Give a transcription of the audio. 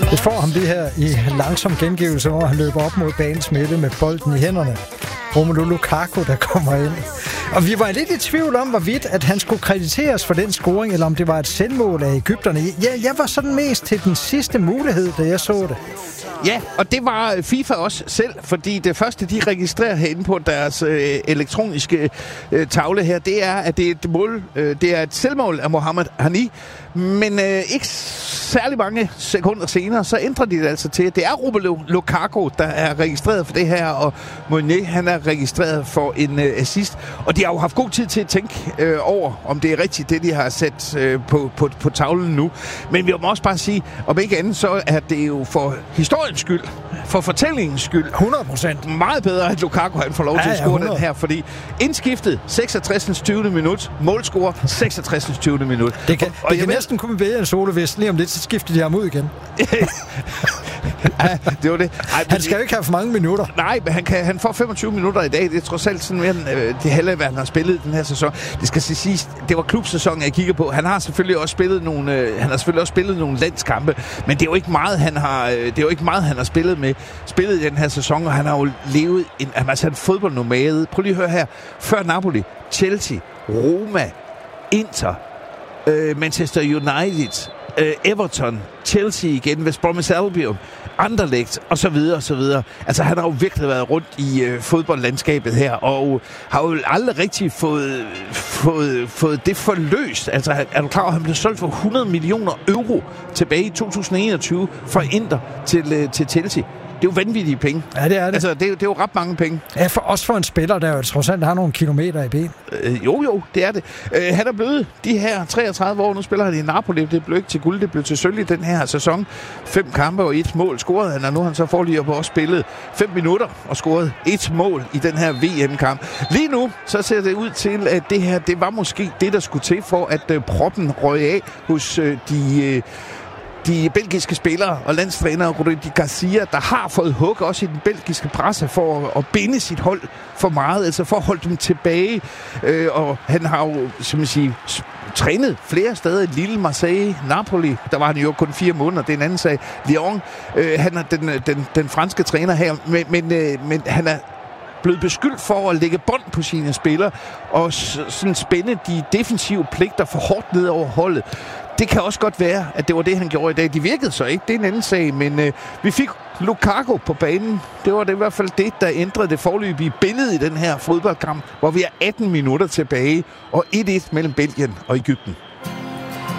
Det får ham lige her i langsom gengivelse, hvor han løber op mod banens midte med bolden i hænderne. Romelu Lukaku, der kommer ind. Og vi var lidt i tvivl om, hvorvidt at han skulle krediteres for den scoring, eller om det var et selvmål af egypterne. Jeg var sådan mest til den sidste mulighed, da jeg så det. Ja, og det var FIFA også selv, fordi det første, de registrerer herinde på deres elektroniske tavle her, det er, at det er et mål, det er et selvmål af Mohamed Hani, men ikke særlig mange sekunder senere, så ændrer de det altså til, at det er Romelu Lukaku, der er registreret for det her, og Meunier, han er registreret for en assist, og de har jo haft god tid til at tænke over, om det er rigtigt, det de har sat på tavlen nu. Men vi må også bare sige, om ikke andet, så er det jo for historiens skyld, for fortællingens skyld, 100%. Meget bedre, at Lukaku han får lov til at score den her, fordi indskiftet 66. 20. minut, målscore 66. 20. minut. Det kan næsten kunne bedre en Solevist. Lige om lidt, så skifter de ham ud igen. Ja, det var det. Ej, han skal jo ikke have for mange minutter. Nej, men han får 25 minutter i dag. Det er trods alt sådan mere det halve, hvad han har spillet den her sæson. Det skal siges, det var klubsæsonen, jeg kigger på. Han har selvfølgelig også spillet nogle landskampe, men det er jo ikke meget, han har spillet i den her sæson, og han har jo levet en fodboldnomade. Prøv lige at høre her. Før Napoli, Chelsea, Roma, Inter, Manchester United, Everton, Chelsea igen, West Bromwich Albion, Anderlecht og så videre og så videre. Altså han har jo virkelig været rundt i fodboldlandskabet her, og har jo aldrig rigtig fået det forløst. Altså er du klar over, at han blev solgt for 100 millioner euro tilbage i 2021 fra Inter til Chelsea? Det er jo vanvittige penge. Ja, det er det. Altså, det er jo ret mange penge. Ja, også for en spiller, der jo trods alt har nogle kilometer i ben. Jo, det er det. Han er blevet de her 33 år. Nu spiller han i Napoli. Det blev ikke til guld, det blev til sølv i den her sæson. 5 kampe og 1 mål scorede han, og nu har han så foreløbig også spillet 5 minutter og scoret 1 mål i den her VM-kamp. Lige nu, så ser det ud til, at det her, det var måske det, der skulle til for, at proppen røg af hos de belgiske spillere og landstræner Rudi Garcia, der har fået hug også i den belgiske presse for at binde sit hold for meget, altså for at holde dem tilbage. Og han har jo, som man siger, trænet flere steder. Lille, Marseille, Napoli. Der var han jo kun 4 måneder, det er en anden sag. Lyon, han er den franske træner her, men han er blevet beskyldt for at lægge bånd på sine spillere og sådan spænde de defensive pligter for hårdt ned over holdet. Det kan også godt være, at det var det, han gjorde i dag. De virkede så ikke, det er en anden sag, men vi fik Lukaku på banen. Det var det i hvert fald det, der ændrede det forløbige billede i den her fodboldkamp, hvor vi er 18 minutter tilbage og 1-1 mellem Belgien og Egypten.